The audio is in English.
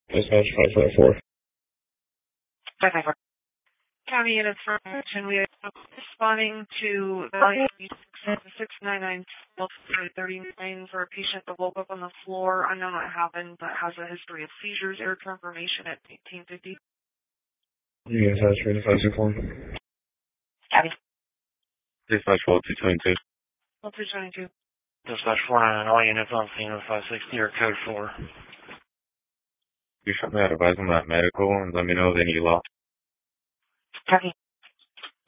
Dispatch 554. 554. County units for action. We are responding to the 699 39 for a patient that woke up on the floor. Unknown what happened, but has a history of seizures. Air confirmation at 1850. Yes, that's 524. Abby. Dispatch 1222. 1222. Dispatch 499, all units on scene of 560 or code 4. You shot me out advise them that medical and let me know if they need law. Copy.